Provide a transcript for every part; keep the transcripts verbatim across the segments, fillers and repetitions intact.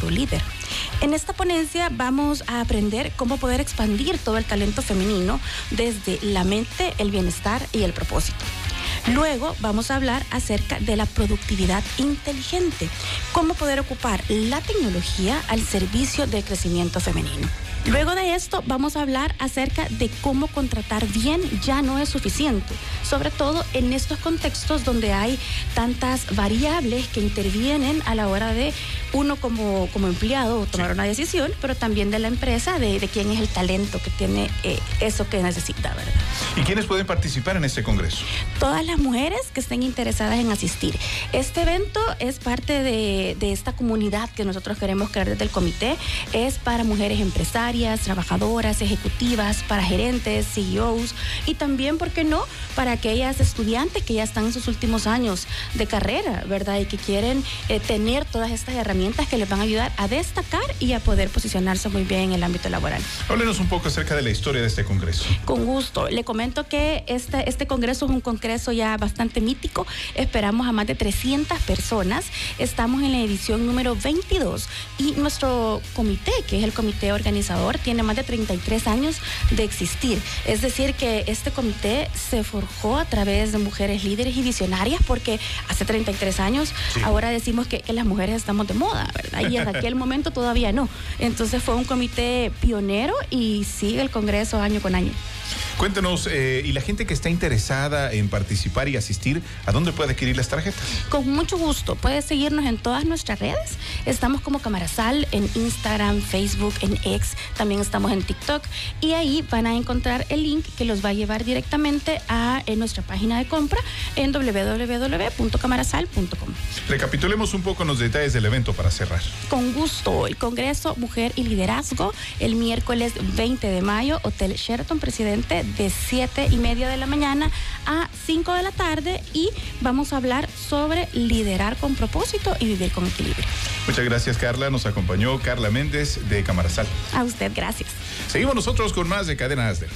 futuro líder. En esta ponencia vamos a aprender cómo poder expandir todo el talento femenino desde la mente, el bienestar y el propósito. Luego vamos a hablar acerca de la productividad inteligente, cómo poder ocupar la tecnología al servicio del crecimiento femenino. Luego de esto vamos a hablar acerca de cómo contratar bien ya no es suficiente, sobre todo en estos contextos donde hay tantas variables que intervienen a la hora de uno como, como empleado tomar una decisión, pero también de la empresa, de, de quién es el talento que tiene eh, eso que necesita, ¿verdad? ¿Y quiénes pueden participar en este congreso? Todas las mujeres que estén interesadas en asistir. Este evento es parte de, de esta comunidad que nosotros queremos crear desde el comité. Es para mujeres empresarias, trabajadoras, ejecutivas, para gerentes, C E Os y también, ¿por qué no?, para aquellas estudiantes que ya están en sus últimos años de carrera, ¿verdad? Y que quieren eh, tener todas estas herramientas que les van a ayudar a destacar y a poder posicionarse muy bien en el ámbito laboral. Háblenos un poco acerca de la historia de este congreso. Con gusto. Le comento que este, este congreso es un congreso ya bastante mítico. Esperamos a más de trescientas personas. Estamos en la edición número veintidós y nuestro comité, que es el comité organizador, tiene más de treinta y tres años de existir. Es decir, que este comité se forjó a través de mujeres líderes y visionarias, porque hace treinta y tres años, sí, ahora decimos que, que las mujeres estamos de moda, ¿verdad? Y en aquel momento todavía no. Entonces fue un comité pionero y sigue el congreso año con año. Cuéntenos, eh, y la gente que está interesada en participar y asistir, ¿a dónde puede adquirir las tarjetas? Con mucho gusto. Puede seguirnos en todas nuestras redes. Estamos como Camarazal en Instagram, Facebook, en X. También estamos en TikTok. Y ahí van a encontrar el link que los va a llevar directamente a en nuestra página de compra en doble u doble u doble u punto camarazal punto com. Recapitulemos un poco los detalles del evento para cerrar. Con gusto. El Congreso Mujer y Liderazgo, el miércoles veinte de mayo, Hotel Sheraton, Presidente, de siete y media de la mañana a cinco de la tarde, y vamos a hablar sobre liderar con propósito y vivir con equilibrio. Muchas gracias, Carla. Nos acompañó Carla Méndez de Camarazal. A usted, gracias. Seguimos nosotros con más de Cadena Asder.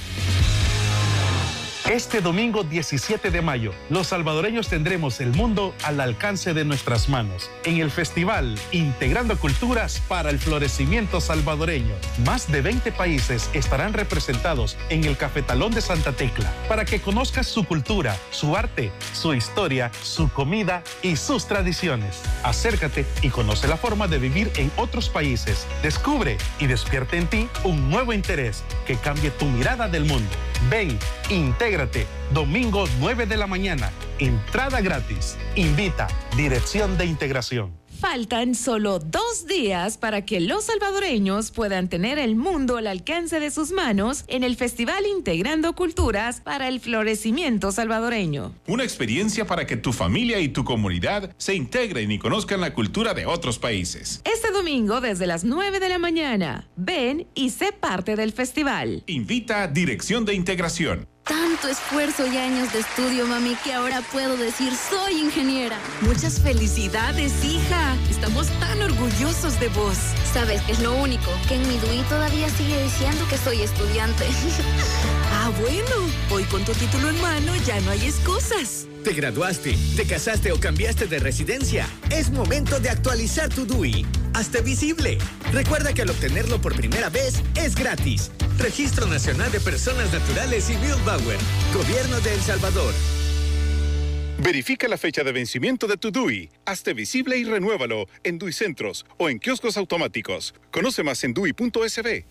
Este domingo diecisiete de mayo, los salvadoreños tendremos el mundo al alcance de nuestras manos en el festival Integrando Culturas para el Florecimiento Salvadoreño. Más de veinte países estarán representados en el Cafetalón de Santa Tecla para que conozcas su cultura, su arte, su historia, su comida y sus tradiciones. Acércate y conoce la forma de vivir en otros países. Descubre y despierte en ti un nuevo interés que cambie tu mirada del mundo. Ven, intégrate, domingo nueve de la mañana, entrada gratis. Invita, Dirección de Integración. Faltan solo dos días para que los salvadoreños puedan tener el mundo al alcance de sus manos en el Festival Integrando Culturas para el Florecimiento Salvadoreño. Una experiencia para que tu familia y tu comunidad se integren y conozcan la cultura de otros países. Este domingo desde las nueve de la mañana, ven y sé parte del festival. Invita, Dirección de Integración. Tanto esfuerzo y años de estudio, mami, que ahora puedo decir soy ingeniera. Muchas felicidades, hija. Estamos tan orgullosos de vos. ¿Sabes qué es lo único? Que en mi D U I todavía sigue diciendo que soy estudiante. Ah, bueno. Hoy con tu título en mano ya no hay excusas. ¿Te graduaste, te casaste o cambiaste de residencia? Es momento de actualizar tu D U I. Hazte visible. Recuerda que al obtenerlo por primera vez es gratis. Registro Nacional de Personas Naturales y Bill Bauer. Gobierno de El Salvador. Verifica la fecha de vencimiento de tu D U I. Hazte visible y renuévalo en D U I Centros o en kioscos automáticos. Conoce más en D U I punto S B.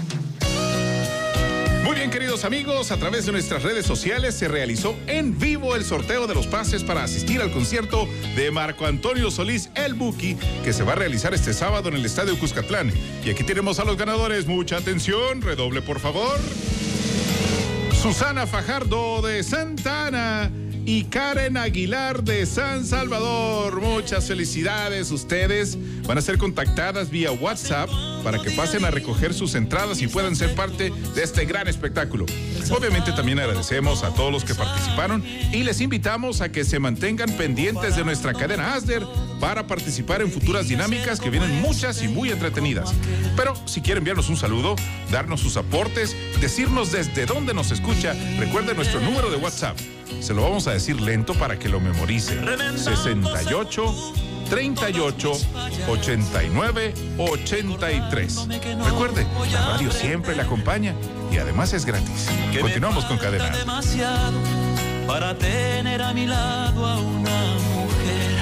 Muy bien, queridos amigos, a través de nuestras redes sociales se realizó en vivo el sorteo de los pases para asistir al concierto de Marco Antonio Solís, el Buki, que se va a realizar este sábado en el Estadio Cuscatlán. Y aquí tenemos a los ganadores. Mucha atención, redoble por favor. Susana Fajardo de Santa Ana y Karen Aguilar de San Salvador. Muchas felicidades. Ustedes van a ser contactadas vía WhatsApp para que pasen a recoger sus entradas y puedan ser parte de este gran espectáculo. Obviamente también agradecemos a todos los que participaron y les invitamos a que se mantengan pendientes de nuestra cadena Asder para participar en futuras dinámicas que vienen muchas y muy entretenidas. Pero si quieren enviarnos un saludo, darnos sus aportes, decirnos desde dónde nos escucha, recuerden nuestro número de WhatsApp. Se lo vamos a decir lento para que lo memorice. sesenta y ocho, treinta y ocho, ochenta y nueve, ochenta y tres. Recuerde, la radio siempre le acompaña y además es gratis. Continuamos con Cadena. Demasiado para tener a mi lado a una mujer.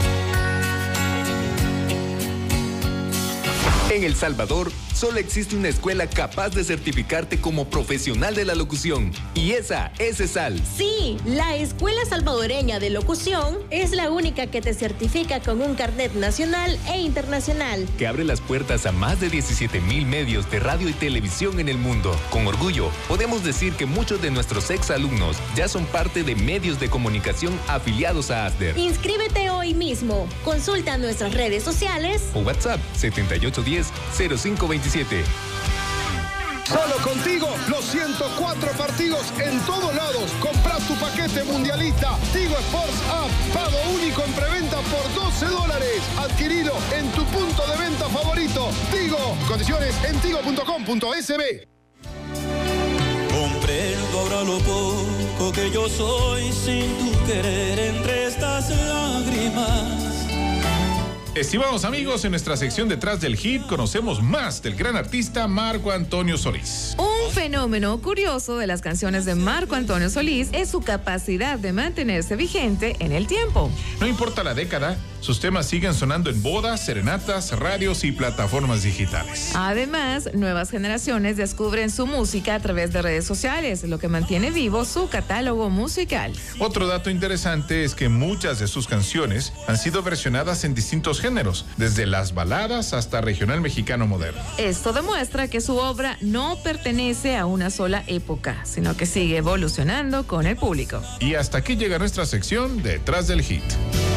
En El Salvador, solo existe una escuela capaz de certificarte como profesional de la locución. Y esa es ESAL. Sí, la Escuela Salvadoreña de Locución es la única que te certifica con un carnet nacional e internacional. Que abre las puertas a más de diecisiete mil medios de radio y televisión en el mundo. Con orgullo, podemos decir que muchos de nuestros exalumnos ya son parte de medios de comunicación afiliados a ASDER. Inscríbete hoy mismo. Consulta nuestras redes sociales o WhatsApp setenta y ocho diez, cero cinco veintisiete. Solo contigo, los ciento cuatro partidos en todos lados. Compra tu paquete mundialista. Tigo Sports App. Pago único en preventa por doce dólares. Adquirilo en tu punto de venta favorito. Tigo. Condiciones en tigo punto com punto es be. Comprendo ahora lo poco que yo soy sin tu querer entre estas lágrimas. Estimados amigos, en nuestra sección Detrás del Hit conocemos más del gran artista Marco Antonio Solís. Un fenómeno curioso de las canciones de Marco Antonio Solís es su capacidad de mantenerse vigente en el tiempo. No importa la década, sus temas siguen sonando en bodas, serenatas, radios y plataformas digitales. Además, nuevas generaciones descubren su música a través de redes sociales, lo que mantiene vivo su catálogo musical. Otro dato interesante es que muchas de sus canciones han sido versionadas en distintos géneros, desde las baladas hasta regional mexicano moderno. Esto demuestra que su obra no pertenece a una sola época, sino que sigue evolucionando con el público. Y hasta aquí llega nuestra sección Detrás del Hit.